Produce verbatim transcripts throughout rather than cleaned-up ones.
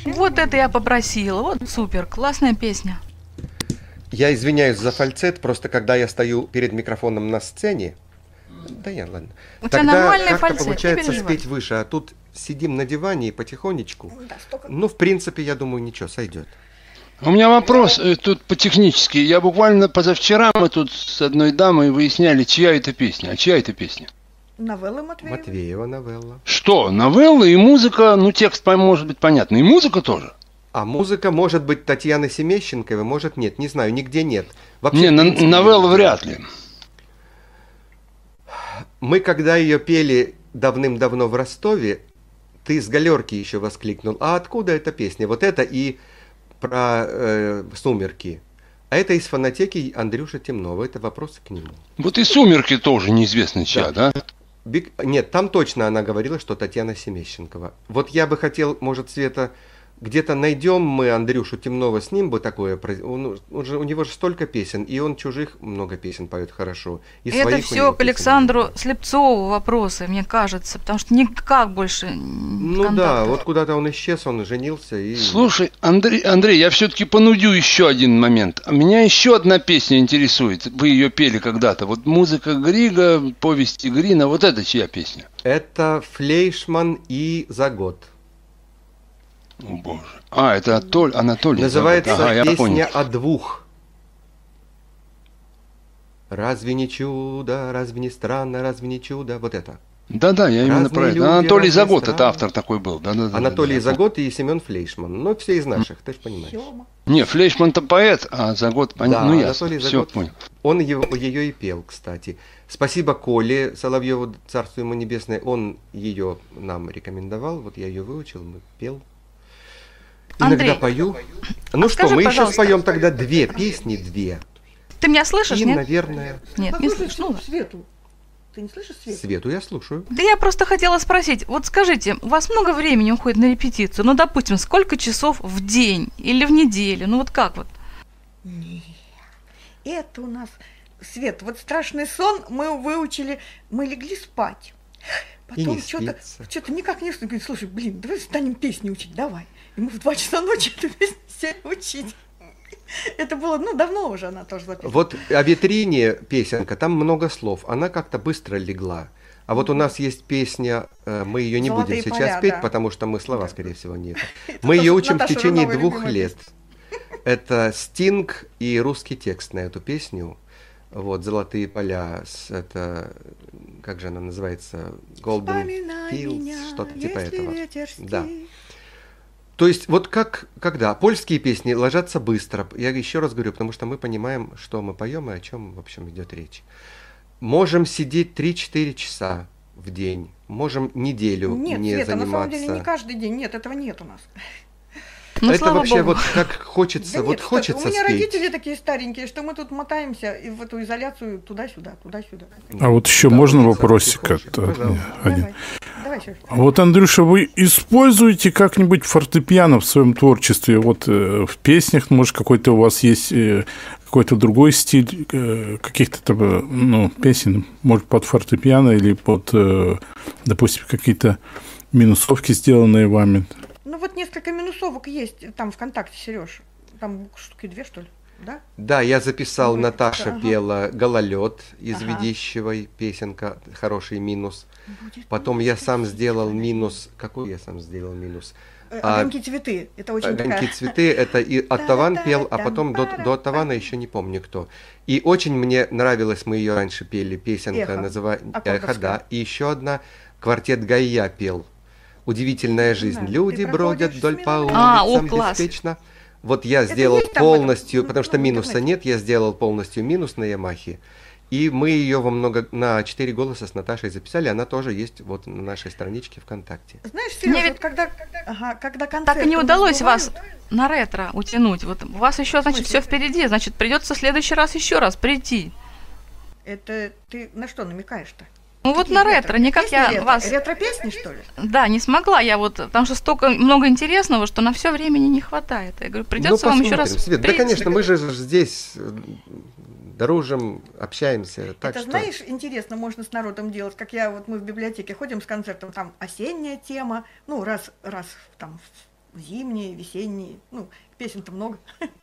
Вот это я попросила. Вот супер, классная песня. Я извиняюсь за фальцет, просто когда я стою перед микрофоном на сцене, да я, ладно. У тебя Тогда нормальный как-то фальцет, не получается переживай. спеть выше, а тут сидим на диване и потихонечку. Да, столько- Ну, в принципе, я думаю, ничего, сойдет. У меня вопрос э, тут по-технически. Я буквально позавчера мы тут с одной дамой выясняли, чья это песня. А чья это песня? Новелла Матвеева. Матвеева новелла. Что, новелла и музыка, ну текст по- может быть понятный, и музыка тоже? А музыка может быть Татьяны Семещенковой, может нет, не знаю, нигде нет. Вообще, Не, в на- принципе, новелла нигде. вряд ли. Мы, когда ее пели давным-давно в Ростове, ты с галерки еще воскликнул, а откуда эта песня? Вот это и про э, «Сумерки». А это из фонотеки Андрюши Темнова, это вопросы к нему. Вот и «Сумерки» тоже неизвестно чья, да? Биг- Нет, там точно она говорила, что Татьяна Семещенкова. Вот я бы хотел, может, Света, где-то найдем мы Андрюшу Темнова, с ним бы такое, произ- он, он же, у него же столько песен, и он чужих много песен поет хорошо. И Это своих у все него к песен Александру много. Слепцову вопросы, мне кажется, потому что никак больше Ну да, контактов. вот куда-то он исчез, он женился и... Слушай, Андрей, Андрей, я все-таки понудю еще один момент. А меня еще одна песня интересует. Вы ее пели когда-то. Вот музыка Грига, повести Грина. Вот это чья песня? Это Флейшман и «За год». О боже. А, это Атоль, Анатолий. Называется Ага, я понял. «Песня о двух». Разве не чудо, разве не странно, разве не чудо? Вот это. Да-да, я именно Разные про это. люди, Анатолий разные Загот, страны. это автор такой был. Да-да-да. Анатолий да, да. Загот и Семен Флейшман. Ну, все из наших, ты же понимаешь. Сёма. Не, Флейшман-то поэт, а Загот, пон... Да, ну Анатолий ясно, все, Загот. понял. Он его, ее и пел, кстати. Спасибо Коле Соловьеву, царство ему небесное. Он ее нам рекомендовал. Вот я ее выучил, мы пел. Иногда Андрей, пою. Ну а что, скажи, мы сейчас пожалуйста, споем тогда две песни, две. Ты меня слышишь, И, нет? наверное, Нет, не Послушай, слышу. Ну, Свету. Ты не слышишь Свету? Свету я слушаю. да я просто хотела спросить, вот скажите, у вас много времени уходит на репетицию? Ну, допустим, сколько часов в день или в неделю? Ну, вот как вот? Нет. Это у нас... Свет, вот страшный сон мы выучили, мы легли спать. И не Потом что-то, спится. что-то никак не слышно. Говорит, слушай, блин, давай станем песни учить, давай. И мы в два часа ночи эту песню сели учить. Это было, ну, давно уже она тоже записана. Вот о витрине песенка, там много слов, она как-то быстро легла. А вот у нас есть песня, э, мы ее не «Золотые будем сейчас поля», петь, да. потому что мы слова, Да. скорее всего, нет. Это Мы ее тоже учим в Наташа течение Руднова двух любимая лет. Это Стинг и русский текст на эту песню. Вот, «Золотые поля», с- это, как же она называется, Golden Вспоминай Fields, меня, что-то типа если этого. ветер Да. стих. То есть вот как, когда польские песни ложатся быстро, я еще раз говорю, потому что мы понимаем, что мы поем и о чем, в общем, идет речь. Можем сидеть три-четыре часа в день, можем неделю Нет, не Света, на самом заниматься. деле не каждый день, нет, этого нет у нас. Ну, Это слава вообще богу. вот как хочется, Да вот нет, что ты, хочется у меня спеть. родители такие старенькие, что мы тут мотаемся и в эту изоляцию туда-сюда, туда-сюда. А вот еще Да, можно хочется вопросик потихоньку. от, от меня Пожалуйста. один? Давай, давай, Серёж. А вот, Андрюша, вы используете как-нибудь фортепиано в своем творчестве? Вот э, в песнях, может, какой-то у вас есть э, какой-то другой стиль э, каких-то там, э, ну, песен, может, под фортепиано или под, э, допустим, какие-то минусовки, сделанные вами? Ну вот несколько минусовок есть там ВКонтакте, Сереж. Там штуки две, что ли, да? Да, я записал, Ну, Наташа ага. пела «Гололед» из Ага. Ведищевой, песенка, хороший минус. Будет Потом я минус, сам конечно. сделал минус. Какой я сам сделал минус? Э, А, Огоньки цветы. Это очень «Огоньки такая... цветы» это и Оттаван пел, а потом до, до Оттавана еще не помню кто. И очень мне нравилось, мы ее раньше пели, песенка «Эхо». называется «Эхо», Аккордовская. да. И еще одна квартет Гайя пел. «Удивительная жизнь». Да, Люди ты бродят проходишь вдоль с по минутой. А, улицам о, класс. беспечно. Вот я сделал есть там в этом, полностью, ну, потому что ну, в минуса интернете. нет, я сделал полностью минус на Ямахе. И мы ее во много, на четыре голоса с Наташей записали, она тоже есть вот на нашей страничке ВКонтакте. Знаешь, Мне Сереж, ведь вот когда, ага, когда концерты Так и не у нас удалось вас бывают, на ретро утянуть. Вот у вас еще, значит, все смысле? впереди. Значит, придется в следующий раз еще раз прийти. Это ты на что намекаешь-то? Ну вот Какие на ретро, никак Песни я ретро? вас... Ретро-песни, что ли? Да, не смогла я вот, потому что столько много интересного, что на все времени не хватает. Я говорю, придется Ну, вам еще раз посмотрим, Свет. Да, прийти. конечно, мы же здесь э, дружим, общаемся. Так Это, что... знаешь, интересно, можно с народом делать, как я, вот мы в библиотеке ходим с концертом, там осенняя тема, ну, раз, раз там зимние, весенние. Ну, песен-то много.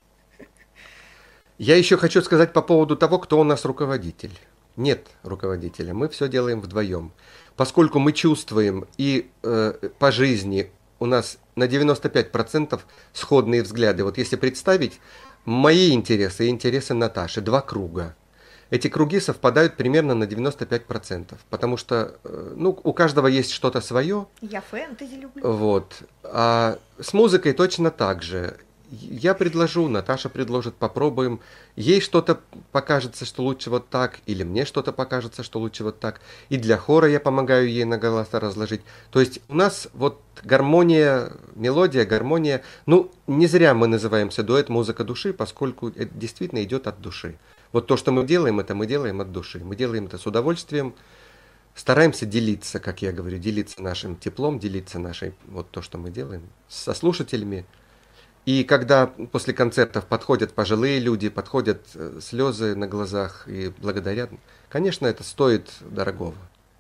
Я еще хочу сказать по поводу того, кто у нас руководитель. Нет руководителя, мы все делаем вдвоем. Поскольку мы чувствуем и э, по жизни у нас на девяносто пять процентов сходные взгляды. Вот если представить мои интересы и интересы Наташи, два круга. Эти круги совпадают примерно на девяносто пять процентов, потому что э, ну, у каждого есть что-то свое. Я фэнтези люблю. Вот. А с музыкой точно так же. Я предложу, Наташа предложит, попробуем. Ей что-то покажется, что лучше вот так, или мне что-то покажется, что лучше вот так. И для хора я помогаю ей на голоса разложить. То есть у нас вот гармония, мелодия, гармония. Ну, не зря мы называемся дуэт «Музыка души», поскольку это действительно идет от души. Вот то, что мы делаем, это мы делаем от души. Мы делаем это с удовольствием. Стараемся делиться, как я говорю, делиться нашим теплом, делиться нашей, вот то, что мы делаем, со слушателями. И когда после концертов подходят пожилые люди, подходят э, слезы на глазах и благодарят, конечно, это стоит дорогого.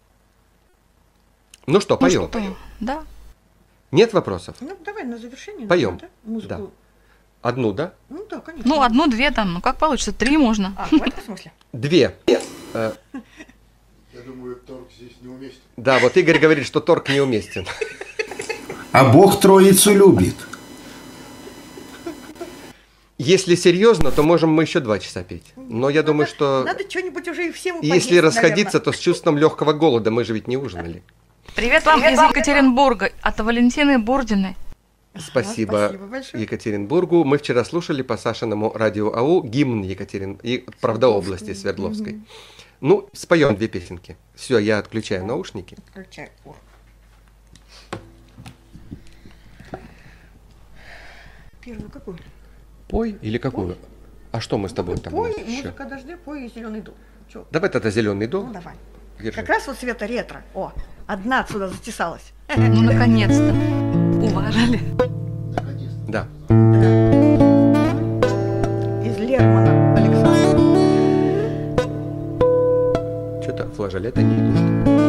Ну что, Ну поем? что, поем? Да. Нет вопросов? Ну, давай на завершение. Поем. наверное, да? Музыку. Да. Одну, да? Ну да, конечно. Ну, одну-две там, ну как получится, три можно. А, в этом смысле? Две. Э, Я думаю, торг здесь неуместен. да, вот Игорь говорит, что торг неуместен. А Бог Троицу любит. Если серьезно, то можем мы еще два часа петь. Но я думаю, что Надо что-нибудь уже и всем если расходиться, то с чувством легкого голода. Мы же ведь не ужинали. Привет вам из Екатеринбурга от Валентины Бурдиной. Спасибо, спасибо большое. Екатеринбургу. Мы вчера слушали по Сашиному радио АУ гимн Екатерин... и Правда области Свердловской. Мгм. Ну, споем две песенки. Все, я отключаю наушники. Включай. О. Первую какую? Пой или какую? А что мы с тобой там? у Пой, нас еще? музыка дождя, пой и зеленый дом. Чё? Давай тогда зеленый Ну дом. давай. Держи. Как раз вот Света ретро. О, одна отсюда затесалась. Ну, наконец-то. Уважали. Наконец-то. Да. Из Лермана Александра. Что-то флажолеты не идут.